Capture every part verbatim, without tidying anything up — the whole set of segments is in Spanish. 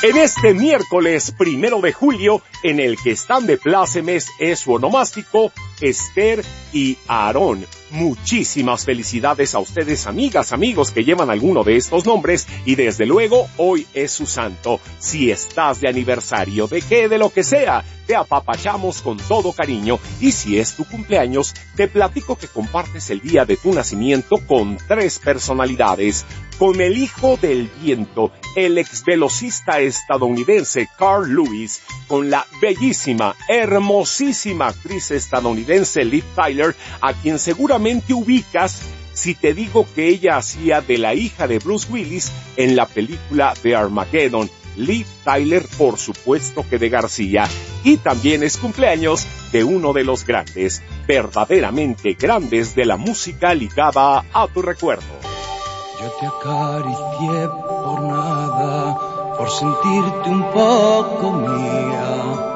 En este miércoles primero de julio, en el que están de plácemes es su onomástico, Esther y Aarón. Muchísimas felicidades a ustedes, amigas, amigos que llevan alguno de estos nombres, y desde luego hoy es su santo. Si estás de aniversario, de qué, de lo que sea, te apapachamos con todo cariño, y si es tu cumpleaños, te platico que compartes el día de tu nacimiento con tres personalidades. Con el hijo del viento, el exvelocista estadounidense Carl Lewis, con la bellísima, hermosísima actriz estadounidense Liv Tyler, a quien seguramente ubicas si te digo que ella hacía de la hija de Bruce Willis en la película de Armageddon. Liv Tyler, por supuesto que de García. Y también es cumpleaños de uno de los grandes, verdaderamente grandes de la música ligada a tu recuerdo. Yo te acaricié por nada, por sentirte un poco mía.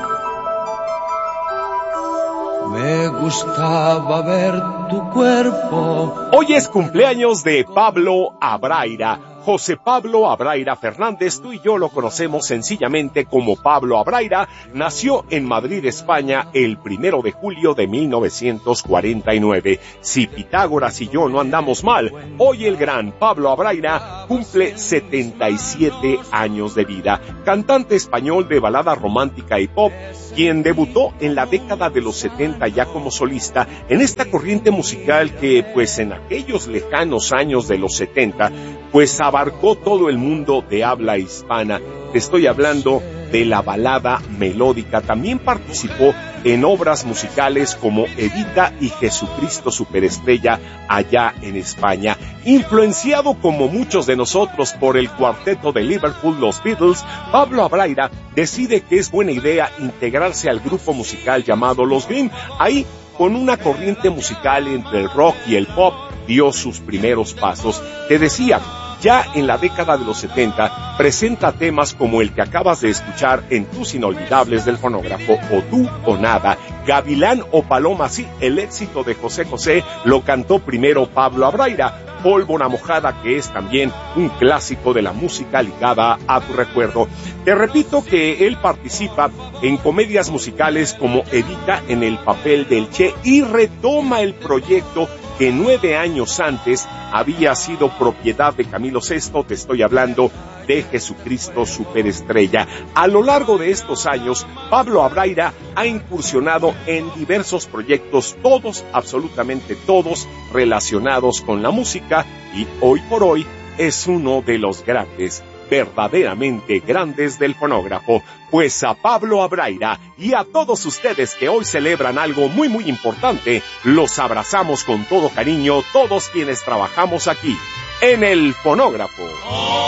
Me gustaba ver tu cuerpo. Hoy es cumpleaños de Pablo Abraira. José Pablo Abraira Fernández, tú y yo lo conocemos sencillamente como Pablo Abraira, nació en Madrid, España, el primero de julio de mil novecientos cuarenta y nueve. Si Pitágoras y yo no andamos mal, hoy el gran Pablo Abraira cumple setenta y siete años de vida. Cantante español de balada romántica y pop, quien debutó en la década de los setenta ya como solista en esta corriente musical que, pues en aquellos lejanos años de los setenta, pues abarcó todo el mundo de habla hispana. Te estoy hablando de la balada melódica. También participó en obras musicales como Evita y Jesucristo Superestrella allá en España. Influenciado como muchos de nosotros por el cuarteto de Liverpool, los Beatles, Pablo Abraira decide que es buena idea integrarse al grupo musical llamado Los Grimm. Ahí, con una corriente musical entre el rock y el pop, dio sus primeros pasos. Te decía, ya en la década de los setenta, presenta temas como el que acabas de escuchar en Tus Inolvidables del Fonógrafo, o Tú o Nada, Gavilán o Paloma. Sí, el éxito de José José lo cantó primero Pablo Abraira. Pólvora Mojada, que es también un clásico de la música ligada a tu recuerdo. Te repito que él participa en comedias musicales como Evita en el papel del Che, y retoma el proyecto que nueve años antes había sido propiedad de Camilo Sesto. Te estoy hablando de Jesucristo Superestrella. A lo largo de estos años, Pablo Abraira ha incursionado en diversos proyectos, todos, absolutamente todos, relacionados con la música, y hoy por hoy es uno de los grandes, verdaderamente grandes del fonógrafo. Pues a Pablo Abraira y a todos ustedes que hoy celebran algo muy muy importante, los abrazamos con todo cariño, todos quienes trabajamos aquí en el fonógrafo.